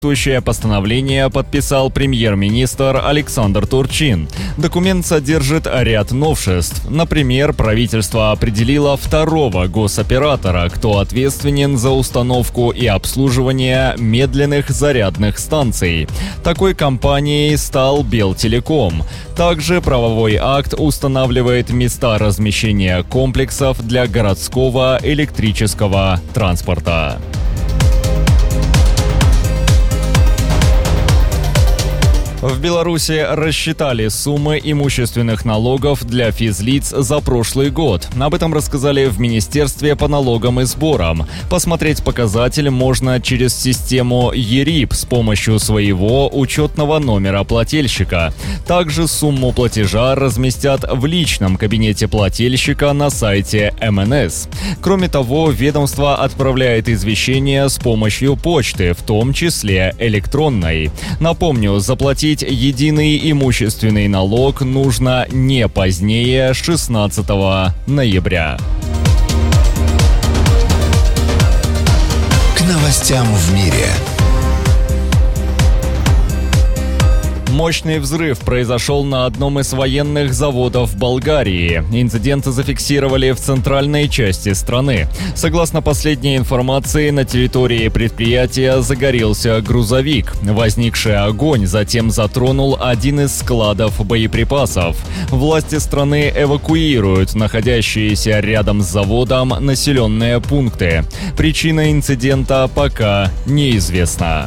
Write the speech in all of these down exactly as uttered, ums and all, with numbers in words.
Соответствующее постановление подписал премьер-министр Александр Турчин. Документ содержит ряд новшеств. Например, правительство определило второго госоператора, кто ответственен за установку и обслуживание медленных зарядных станций. Такой компанией стал Белтелеком. Также правовой акт устанавливает места размещения комплексов для городского электрического транспорта. В Беларуси рассчитали суммы имущественных налогов для физлиц за прошлый год. Об этом рассказали в Министерстве по налогам и сборам. Посмотреть показатель можно через систему ЕРИП с помощью своего учетного номера плательщика. Также сумму платежа разместят в личном кабинете плательщика на сайте эм эн эс. Кроме того, ведомство отправляет извещения с помощью почты, в том числе электронной. Напомню, заплатить единый имущественный налог нужно не позднее шестнадцатого ноября. К новостям в мире. Мощный взрыв произошел на одном из военных заводов в Болгарии. Инцидент зафиксировали в центральной части страны. Согласно последней информации, на территории предприятия загорелся грузовик. Возникший огонь затем затронул один из складов боеприпасов. Власти страны эвакуируют находящиеся рядом с заводом населенные пункты. Причина инцидента пока неизвестна.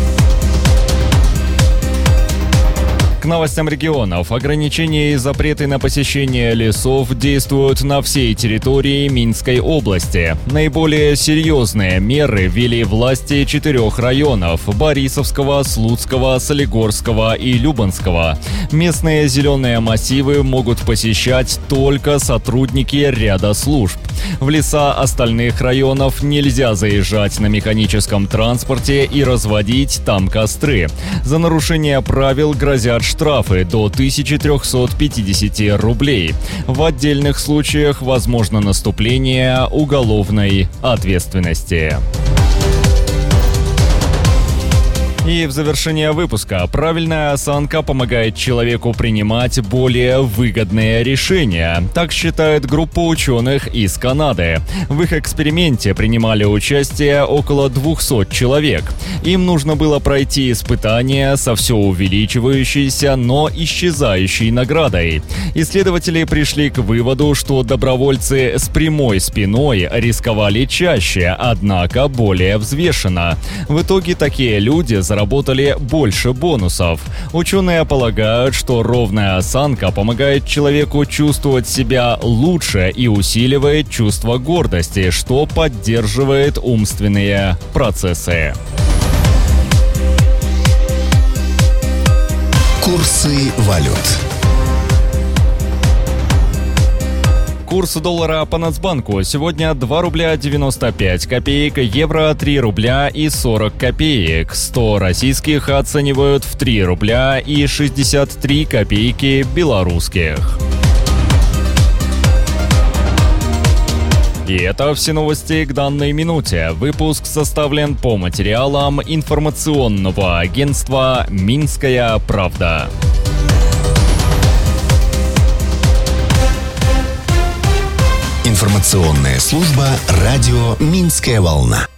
К новостям регионов. Ограничения и запреты на посещение лесов действуют на всей территории Минской области. Наиболее серьезные меры ввели власти четырех районов – Борисовского, Слуцкого, Солигорского и Любанского. Местные зеленые массивы могут посещать только сотрудники ряда служб. В леса остальных районов нельзя заезжать на механическом транспорте и разводить там костры. За нарушение правил грозят штрафы до тысяча триста пятьдесят рублей. В отдельных случаях возможно наступление уголовной ответственности. И в завершение выпуска. Правильная осанка помогает человеку принимать более выгодные решения. Так считает группа ученых из Канады. В их эксперименте принимали участие около двухсот человек. Им нужно было пройти испытания со все увеличивающейся, но исчезающей наградой. Исследователи пришли к выводу, что добровольцы с прямой спиной рисковали чаще, однако более взвешенно. В итоге такие люди заработали Работали больше бонусов. Ученые полагают, что ровная осанка помогает человеку чувствовать себя лучше и усиливает чувство гордости, что поддерживает умственные процессы. Курсы валют. Курс доллара по Нацбанку сегодня два рубля девяносто пять копеек, евро три рубля и сорок копеек. сто российских оценивают в три рубля и шестьдесят три копейки белорусских. И это все новости к данной минуте. Выпуск составлен по материалам информационного агентства «Минская правда». Информационная служба радио «Минская волна».